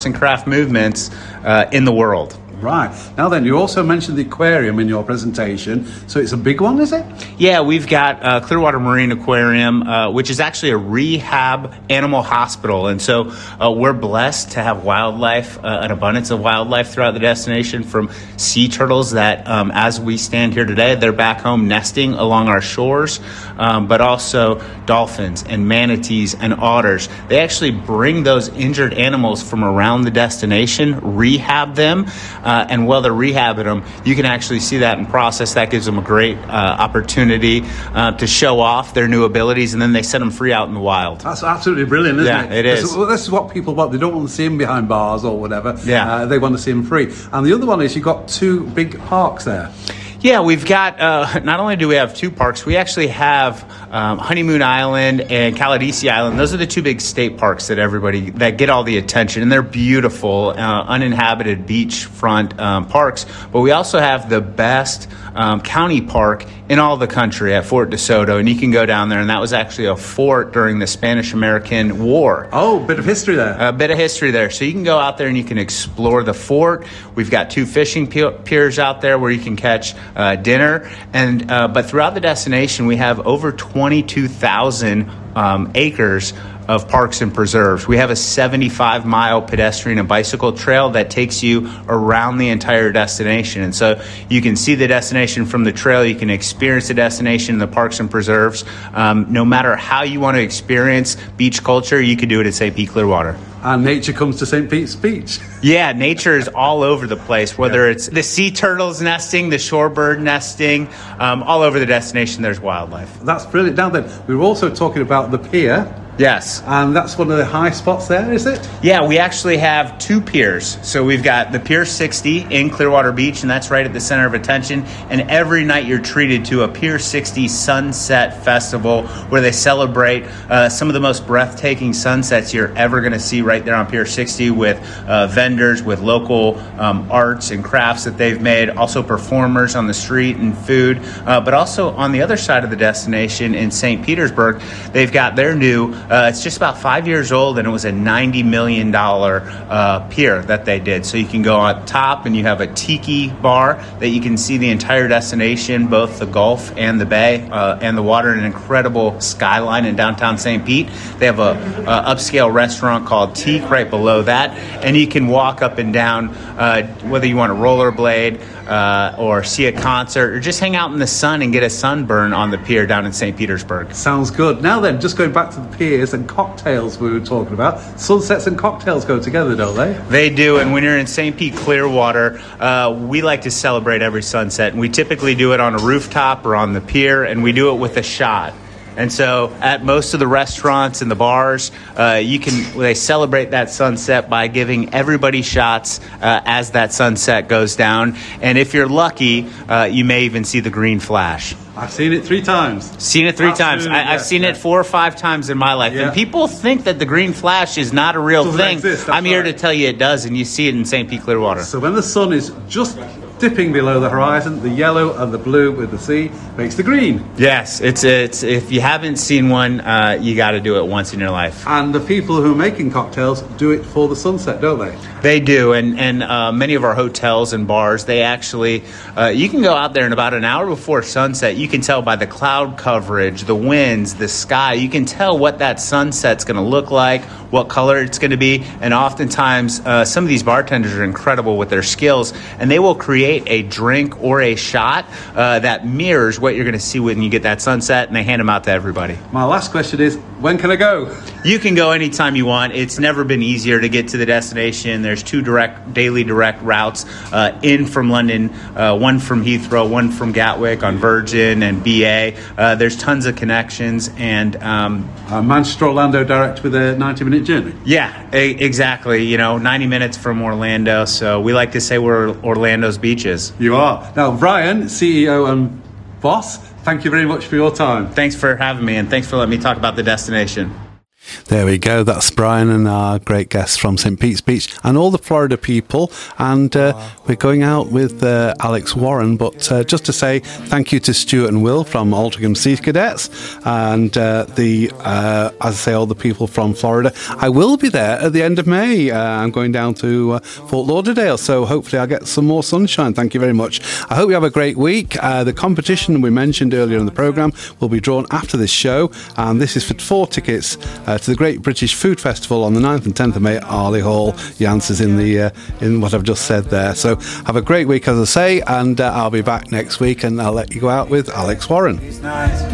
and craft movements in the world. Right. Now then, you also mentioned the aquarium in your presentation. So it's a big one, is it? Yeah, we've got Clearwater Marine Aquarium, which is actually a rehab animal hospital. And so we're blessed to have wildlife, an abundance of wildlife throughout the destination, from sea turtles that, as we stand here today, they're back home nesting along our shores, but also dolphins and manatees and otters. They actually bring those injured animals from around the destination, rehab them, and while they're rehabbing them, you can actually see that in process. That gives them a great opportunity to show off their new abilities, and then they set them free out in the wild. That's absolutely brilliant, isn't it? Yeah, it is. This is what people want. They don't want to see them behind bars or whatever. Yeah. They want to see them free. And the other one is you've got two big parks there. Yeah, we've got, not only do we have two parks, we actually have Honeymoon Island and Caladesi Island. Those are the two big state parks that get all the attention, and they're beautiful, uninhabited beachfront parks. But we also have the best county park in all the country at Fort DeSoto, and you can go down there, and that was actually a fort during the Spanish-American War. Oh, bit of history there. A bit of history there. So you can go out there and you can explore the fort. We've got two fishing piers out there where you can catch dinner, and but throughout the destination we have over 22,000 acres of parks and preserves. We have a 75-mile pedestrian and bicycle trail that takes you around the entire destination. And so you can see the destination from the trail. You can experience the destination in the parks and preserves. No matter how you want to experience beach culture, you can do it at St. Pete Clearwater. And nature comes to St. Pete's Beach. Yeah, nature is all over the place, whether it's the sea turtles nesting, the shorebird nesting, all over the destination there's wildlife. That's brilliant. Now then, we were also talking about the pier. Yes. And that's one of the high spots there, is it? Yeah, we actually have two piers. So we've got the Pier 60 in Clearwater Beach, and that's right at the center of attention. And every night you're treated to a Pier 60 Sunset Festival where they celebrate some of the most breathtaking sunsets you're ever going to see right there on Pier 60, with vendors, with local arts and crafts that they've made, also performers on the street and food. But also on the other side of the destination in St. Petersburg, they've got their new it's just about 5 years old, and it was a $90 million pier that they did. So you can go on top, and you have a tiki bar that you can see the entire destination, both the Gulf and the bay, and the water, and an incredible skyline in downtown St. Pete. They have a upscale restaurant called Teak right below that, and you can walk up and down, whether you want to rollerblade or see a concert, or just hang out in the sun and get a sunburn on the pier down in St. Petersburg. Sounds good. Now then, just going back to the piers and cocktails we were talking about. Sunsets and cocktails go together, don't they? They do, and when you're in St. Pete Clearwater, we like to celebrate every sunset, and we typically do it on a rooftop or on the pier, and we do it with a shot. And so at most of the restaurants and the bars, they celebrate that sunset by giving everybody shots as that sunset goes down. And if you're lucky, you may even see the green flash. I've seen it 3 times. Seen it 3 times. I've seen it 4 or 5 times in my life. Yeah. And people think that the green flash is not a real thing. Exist, I'm here to tell you it does, and you see it in St. Pete Clearwater. So when the sun is just dipping below the horizon, the yellow and the blue with the sea makes the green. Yes, it's if you haven't seen one, you got to do it once in your life. And the people who are making cocktails do it for the sunset, don't they? They do, and many of our hotels and bars, they actually, you can go out there and about an hour before sunset, you can tell by the cloud coverage, the winds, the sky, you can tell what that sunset's going to look like, what color it's going to be, and oftentimes some of these bartenders are incredible with their skills, and they will create a drink or a shot that mirrors what you're going to see when you get that sunset, and they hand them out to everybody. My last question is, when can I go? You can go anytime you want. It's never been easier to get to the destination. There's 2 daily direct routes in from London, one from Heathrow, one from Gatwick on Virgin and BA. There's tons of connections, and Manchester, Orlando direct with a 90-minute journey. Yeah, exactly. 90 minutes from Orlando. So we like to say we're Orlando's beaches. You are. Now, Brian, CEO and boss, thank you very much for your time. Thanks for having me, and thanks for letting me talk about the destination. There we go. That's Brian and our great guests from St. Pete's Beach and all the Florida people. And we're going out with Alex Warren. But just to say thank you to Stuart and Will from Altrincham Sea Cadets and as I say, all the people from Florida. I will be there at the end of May. I'm going down to Fort Lauderdale, so hopefully I'll get some more sunshine. Thank you very much. I hope you have a great week. The competition we mentioned earlier in the programme will be drawn after this show, and this is for 4 tickets to the Great British Food Festival on the 9th and 10th of May at Arley Hall. The answer's in what I've just said there. So have a great week, as I say, and I'll be back next week, and I'll let you go out with Alex Warren.